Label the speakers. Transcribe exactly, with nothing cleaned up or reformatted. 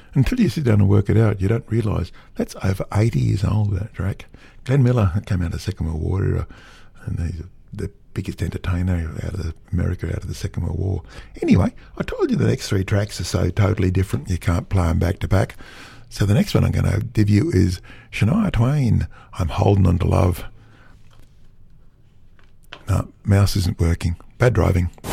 Speaker 1: Until you sit down and work it out, you don't realise that's over eighty years old, that track. Glenn Miller came out of the Second World War era, and he's the biggest entertainer out of America out of the Second World War. Anyway, I told you the next three tracks are so totally different you can't play them back to back. So the next one I'm going to give you is Shania Twain, I'm Holding On To Love. No, mouse isn't working. Bad driving.